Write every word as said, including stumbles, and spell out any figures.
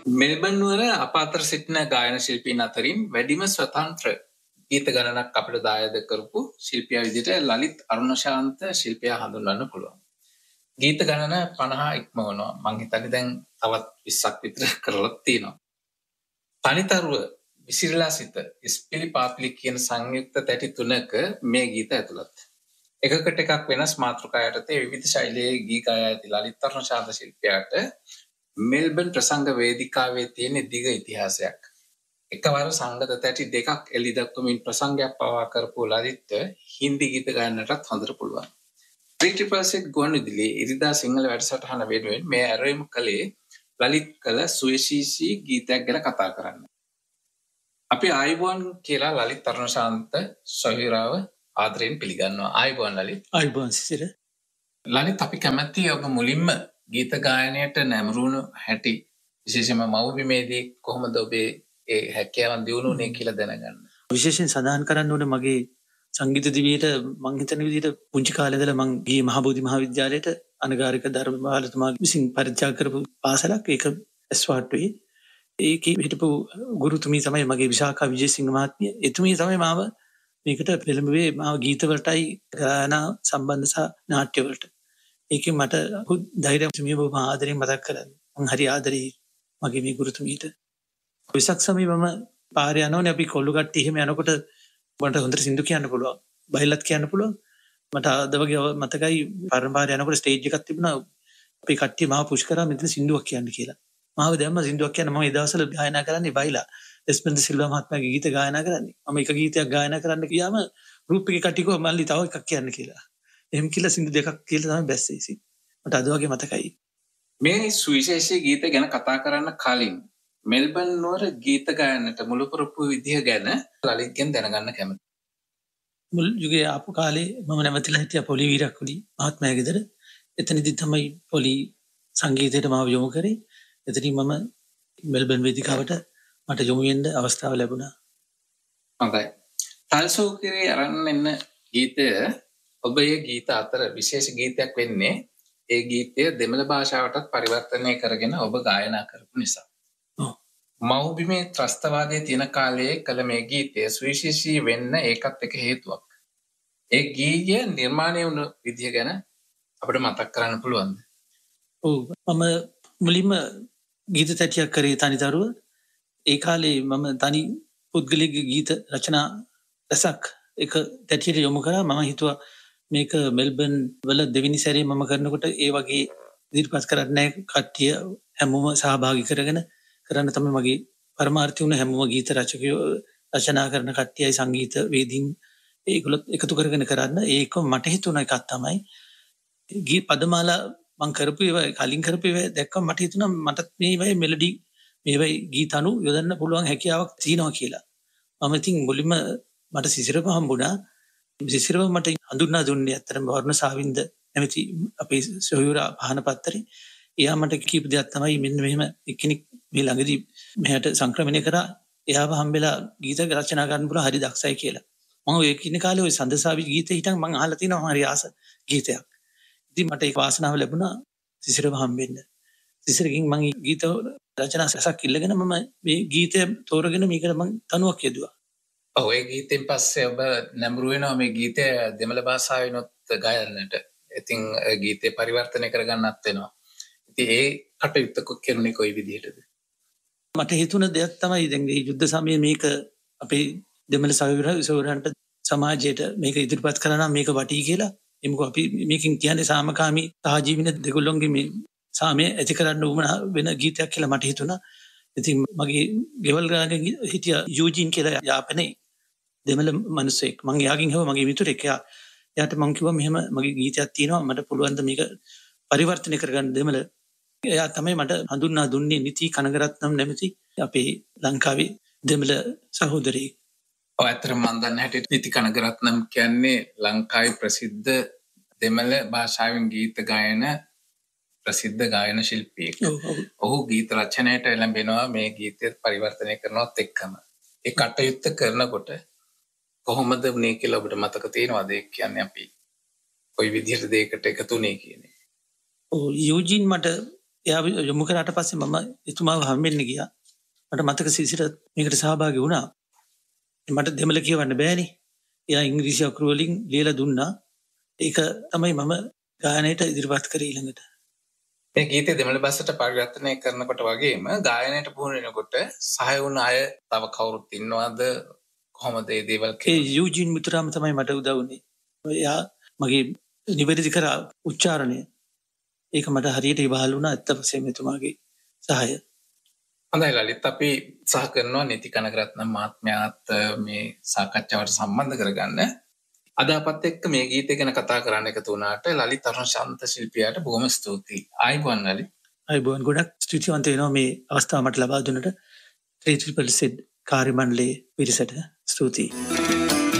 Melbourne නුවර අප අතර සිටින ගායන ශිල්පීන් අතරින් වැඩිම ස්වතන්ත්‍ර ගීත ගණනක් අපිට දායාද කරපු ශිල්පියා විදිහට ලලිත් අරුණශාන්ත ශිල්පියා හඳුන්වන්න පුළුවන්. ගීත ගණන පනහ ඉක්මවනවා. මං හිතන්නේ දැන් තවත් විස්සක් විතර කරලා තියෙනවා. තනිතරුව විසිරලා සිට ඉස්පිලි පාපිලි කියන සංයුක්ත තැටි තුනක මේ ගීත ඇතුළත්. එකකට එකක් වෙනස් මාතෘකා යටතේ විවිධ ශෛලියේ ගී ගායා ඇති ලලිත් අරුණශාන්ත ශිල්පියාට මෙල්බන් ප්‍රසංග වේදිකාවේ තියෙන දිග ඉතිහාසයක්. එකවර සංගත තැටි දෙකක් එළි දක්වමින් ප්‍රසංගයක් පවා කරපු ලලිත් හින්දි ගීත ගායනටත් හොඳට පුළුවන්. ත්‍රිපිටක ගුවන්විදුලියේ ඉරිදා සිංහල වැඩසටහන වෙනුවෙන් මේ ඇරයුම කළේ ලලිත් කළ සුවිශේෂී ගීතයක් ගැන කතා කරන්න. අපි ආයුබෝවන් කියලා ලලිත් අරුණශාන්ත සොහිරාව ආදරයෙන් පිළිගන්නවා. ආයුබෝවන් ලලිත්. ආයුබෝවන් සිසිර. ලලිත් අපි කැමැති ඔබ මුලින්ම ගීත ගායනයට නැඹුරුණු හැටි විශේෂයෙන්ම මව්බිමේදී කොහොමද ඔබේ ඒ හැකියාවන් දියුණු වුණේ කියලා දැනගන්න. විශේෂයෙන් සඳහන් කරන්න ඕනේ මගේ සංගීත දිවියට මං හිතන විදිහට පුංචි කාලේ ඉඳලා මං ගියේ මහබෝධි මහාවිද්‍යාලයට අනගාരിക ධර්ම බාලතුමා විසින් පරිචය කරපු පාසලක්. ඒක ස්වාට්ටුවේ. ඒකේ හිටපු ගුරුතුමී තමයි මගේ විශාඛා විජේසිංහ මහත්මිය. එතුමිය තමයි මාව මේකට පෙළඹුවේ මාව ගීත වලටයි ගායනා සම්බන්ධ සහ නාට්‍ය වලට. ඒකෙන් මට ධෛර්යය මේ බොහොම ආදරෙන් මතක් කරන්නේ. මං හරි ආදරෙයි මගේ මේ ගුරුතුමීට. විසක් සමයේ මම පාරේ යනෝනේ අපි කොල්ල කට්ටිය එහෙම යනකොට මට හොඳට සින්දු කියන්න පුළුවන්. බයිලත් කියන්න පුළුවන්. මට අද වගේ මතකයි පරම්පරාවේ යනකොට ස්ටේජ් එකක් තිබුණා. අපේ කට්ටිය මාව පුෂ් කරා මෙතන සින්දුවක් කියන්න කියලා. මාව දැම්ම සින්දුවක් කියන්න. මම ඒ දවස්වල ගායනා කරන්නේ බයිලා. එස්පෙන්ද සිල්වා මහත්මයාගේ ගීත ගායනා කරන්නේ. මම එක ගීතයක් ගායනා කරන්න ගියාම ගෲප් එකේ කට්ටිය කිව්වා මල්ලි තව එකක් කියන්න කියලා. එහෙම කියලා සින්දු දෙකක් කියලා තමයි බැස්සේ ඉසි. මට අද වගේ මතකයි. මේ සුවිශේෂී ගීත ගැන කතා කරන්න කලින් මෙල්බන් නුවර ගීත ගායනට මුල පුරපු විදිහ ගැන ලලිත්ගෙන් දැනගන්න කැමතියි. මුල් යුගයේ ආපු කාලේ මම නැවතිලා හිටියා පොලි වීරක්කුඩි මහත්මයාගේ ගෙදර. එතනදී තමයි පොලි සංගීතයට මාව යොමු කරේ. එතනින් මම මෙල්බන් වේදිකාවට මට යොමු වෙන්න අවස්ථාව ලැබුණා. හොඳයි. තල්සෝකිරේ අරන් එන්න ගීතය ඔබේ ගීත අතර විශේෂ ගීතයක් වෙන්නේ ඒ ගීතය දෙමළ භාෂාවටත් පරිවර්තනය කරගෙන ඔබ ගායනා කරපු නිසා. මව්බිමේ ත්‍රස්තවාදයේ තියෙන කාලයේ කළ මේ ගීතය සුවිශේෂී වෙන්න ඒකත් එක හේතුවක්. ඒ ගීය නිර්මාණය වුණු විදිය ගැන අපිට මතක් කරන්න පුළුවන්ද? ඔව් මම මුලින්ම ගීත තැටියක් කරේ තනිතරුව. ඒ කාලේ මම තනි පුද්ගලික ගීත රචනා රසක් එක තැටියට යොමු කරා. මම හිතුවා මේක මෙල්බන් වල දෙවෙනි සැරේ මම කරනකොට ඒ වගේ ඉදිරිපත් කරන්නේ කට්ටිය හැමෝම සහභාගී කරගෙන කරන්න තමයි මගේ පරමාර්ථය වුණ. හැමෝම ගීත රචකයෝ රචනා කරන කට්ටියයි සංගීත වේදින් ඒගොල්ලෝ එකතු කරගෙන කරන්න. ඒක මට හිතුණ එකක් තමයි ගී පදමාලා මම කරපු ඒවා කලින් කරපු ඒවා දැක්කම මට හිතුණා මටත් මේ වගේ මෙලඩි මේ වගේ ගීත අනු යොදන්න පුළුවන් හැකියාවක් තියෙනවා කියලා. මම ඉතින් මුලින්ම මට සිසිරව හම්බුණා. සිසිරව මට හඳුන්වා දුන්නේ අතරම වර්ණ සාවින්ද නැමැති අපේ සොයුරා පහන පත්තරේ. එයා මට කියපු දෙයක් තමයි මෙන්න මෙහෙම එක්කෙනෙක් මේ ළඟදී මෙහෙට සංක්‍රමණය කරා. එයාව හම්බෙලා ගීත රචනා කරන්න පුළුවන් හරි දක්ෂයි කියලා. මම ඔය කින කාලේ ඔය සඳසාවි ගීත හිටන් මම අහලා තිනවා හරි ආස ගීතයක්. ඉතින් මට ඒක වාසනාව ලැබුණා සිසිරව හම්බෙන්න. සිසිරකින් මම ගීත රචනා සසක් ඉල්ලගෙන මම මේ ගීතය තෝරගෙන මේකට මම තනුවක් යෙදුවා. ඔව් ඒ ගීතෙන් පස්සේ ඔබ නැඹුරු වෙනවා මේ ගීතය දෙමළ භාෂාවෙනොත් ගායනට. ඉතින් ගීතේ පරිවර්තනය කරගන්නත් වෙනවා. ඉතින් ඒ කටයුත්ත කෙරුණේ කොයි විදිහටද? මට හිතුණ දෙයක් තමයි දැන් මේ යුද්ධ සමයේ මේක අපේ දෙමළ සහෝදරයන්ට සමාජයට මේක ඉදිරිපත් කරා නම් මේක වටී කියලා. එමුක අපි මේකෙන් කියන්නේ සාමකාමී සහජීවන දෙගොල්ලොන්ගේ මේ සාමය ඇති කරන්න උවමනා වෙන ගීතයක් කියලා මට හිතුණා. ඉතින් මගේ ගෙවල් ගානේ හිටිය යූජින් කියලා යාපනයේ දෙමළ මිනිස්සෙක්. මම එයාගෙන් හව මගේ මිතුරෙක්. එයා එයාට මම කිව්වා මෙහෙම මගේ ගීතයක් තියෙනවා මට පුළුවන් ද මේක පරිවර්තනය කරගන්න දෙමළ. එයා තමයි මට හඳුන්වා දුන්නේ නිති කනගරත්නම් නැමැති අපේ ලංකාවේ දෙමළ සහෝදරයෙක්. ඔව් ඇත්තටම මම දන්න හැටියට නිති කනගරත්නම් කියන්නේ ලංකාවේ ප්‍රසිද්ධ දෙමළ භාෂාවෙන් ගීත ගායන ප්‍රසිද්ධ ගායන ශිල්පියෙක්. ඔහු ගීත රචනයට එළඹෙනවා මේ ගීතය පරිවර්තනය කරනවත් එක්කම. ඒ කටයුත්ත කරනකොට කොහොමද මේ කියලා ඔබට මතක තියෙනවද? ඒ කියන්නේ අපි කොයි විදිහටද ඒකට එකතුනේ කියන්නේ? ඔව් යූජින් මට එයා යොමු කරාට පස්සේ මම එතුමාව හම්බෙන්න ගියා. මට මතක සිසිර මේකට සහභාගී වුණා. මට දෙමළ කියවන්න බෑනේ. එයා ඉංග්‍රීසි අකුරු වලින් ලියලා දුන්නා. ඒක තමයි මම ගායනයට ඉදිරිපත් කරේ ඊළඟට. මේ ගීතය දෙමළ භාෂාවට පරිවර්තනය කරනකොට වගේම ගායනයට පුහුණු වෙනකොට සහාය වුණ අය තව කවුරුත් ඉන්නවද? කොහොමද මේ දේවල් ඒ යූජින් මිතුරාම තමයි මට උදව් වුණේ. එයා මගේ නිවැරදි කර උච්චාරණය ඒක මට හරියට ඉවහල් වුණා අත්ත වශයෙන්ම එතුමාගේ සහාය. හොඳයි ලලිත් අපි සහ කරනවා නිති කනකරත්නම් මහත්මයාත් මේ සාකච්ඡාවට සම්බන්ධ කරගන්න. අද අපත් එක්ක මේ ගීතය ගැන කතා කරන්න එකතු වුණාට ලලිත් අරුණශාන්ත ශිල්පියාට බොහොම ස්තුතියි. ආයුබෝවන් ලලිත්. ආයුබෝවන් ගොඩක් ස්තුතිවන්ත වෙනවා මේ අවස්ථාව මට ලබා දුන්නට. ත්‍රී ට්‍රිපල් සෙඩ් කාර්ය මණ්ඩලයේ පිරිසට ස්තුතියි.